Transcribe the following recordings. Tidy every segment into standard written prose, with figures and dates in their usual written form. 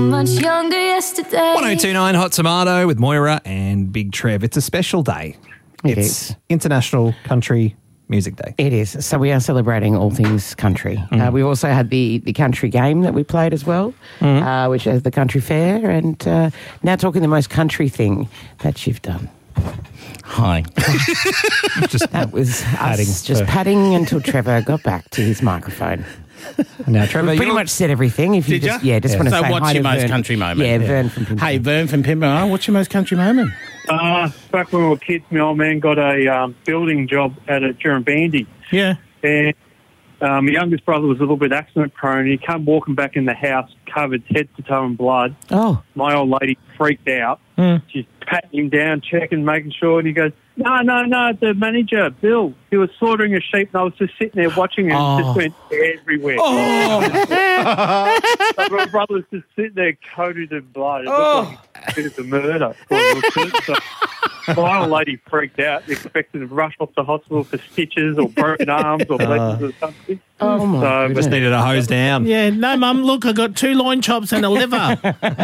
Much younger yesterday. 1029 Hot Tomato with Moira and Big Trev. It's a special day. It's International Country Music Day. It is. So we are celebrating all things country. We've also had the country game that we played as well, which is the country fair. And now talking the most country thing that you've done. Hi. That was us just patting until Trevor got back to his microphone. Now, Trevor, Pretty much said everything. If you Did just, ya? just want to So say what's hi your to most Vern. country moment? Yeah, Vern from Pimpin. Hey, Vern from Pimpin. What's your most country moment? Back when we were kids, my old man got a building job at a Jurumbandy. Yeah. And my youngest brother was a little bit accident prone. He came walking back in the house covered head to toe in blood. Oh. My old lady freaked out. She's patting him down, checking, making sure. And he goes, no, the manager, Bill, he was slaughtering a sheep and I was just sitting there watching him. It just went everywhere. So my brother was just sitting there coated in blood. It looked like he committed a murder. So my old lady freaked out, expected to rush off to hospital for stitches or broken arms or blessings or something. Oh, my just needed a hose down. Yeah, no, Mum, look, I got 2 loin chops and a liver.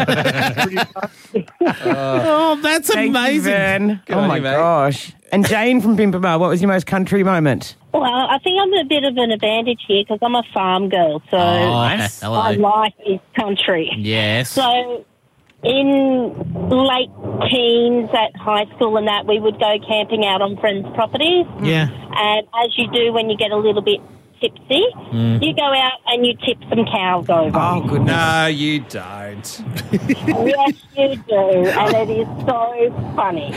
Oh, that's Thank you, amazing. Vern. Oh, on my you, mate. gosh. And Jane from Pimpin, what was your most country moment? Well, I think I'm a bit of an advantage here because I'm a farm girl, so Hello. my life is country. Yes. So in late teens at high school and that, we would go camping out on friends' properties. Yeah. And as you do when you get a little bit tipsy, you go out and you tip some cows over. Oh, goodness. No, you don't. Yes, you do. And it is so funny.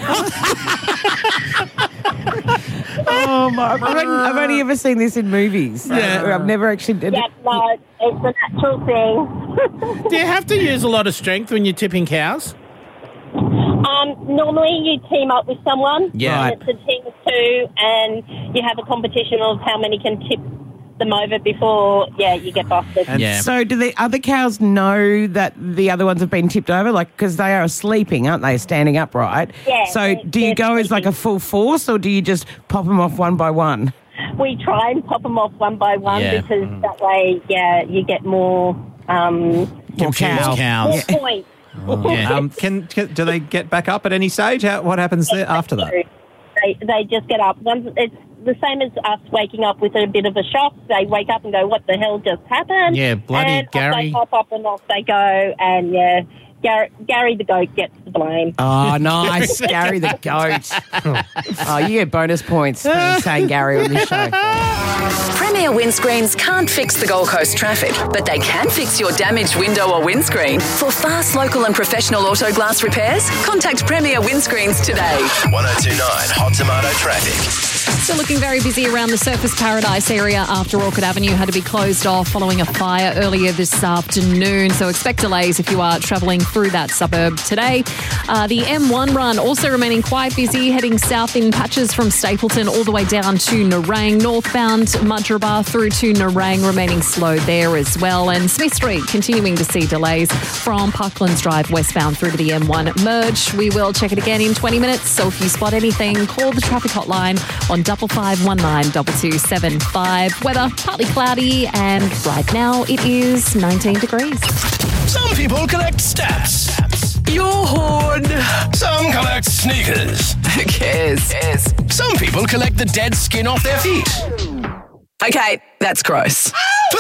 Oh, my. I've only ever seen this in movies. Yeah. I've never actually... Yeah, no, it's a natural thing. Do you have to use a lot of strength when you're tipping cows? Normally you team up with someone. Yeah. And it's a team of 2 and you have a competition of how many can tip them over before, you get busted. Yeah. So do the other cows know that the other ones have been tipped over? Like, because they are sleeping, aren't they? Standing upright. Yeah, So do you they're go as like a sleeping. full force or do you just pop them off one by one? We try and pop them off one by one Yeah. because that way, you get more, More Confused cow. cows. more points. Yeah. Do they get back up at any stage? What happens there after that? They just get up. It's the same as us waking up with a bit of a shock. They wake up and go, what the hell just happened? Yeah, bloody and Gary. Off they pop up and off they go. And, Gary the goat gets the blame. Oh, nice. Gary the goat. Oh, you get bonus points for saying Gary on this show. Premier Windscreens can't fix the Gold Coast traffic, but they can fix your damaged window or windscreen. For fast, local and professional auto glass repairs, contact Premier Windscreens today. 1029 Hot Tomato Traffic. Still looking very busy around the Surfers Paradise area after Orchard Avenue had to be closed off following a fire earlier this afternoon. So expect delays if you are travelling through that suburb today. The M1 run also remaining quite busy, heading south in patches from Stapleton all the way down to Nerang. Northbound Mudgeeraba through to Nerang remaining slow there as well. And Smith Street continuing to see delays from Parklands Drive westbound through to the M1 merge. We will check it again in 20 minutes. So if you spot anything, call the traffic hotline on 5519 2275. Weather partly cloudy and right now it is 19 degrees. Some people collect stats. Your horn. Some collect sneakers. Who cares? Some people collect the dead skin off their feet. Okay, that's gross.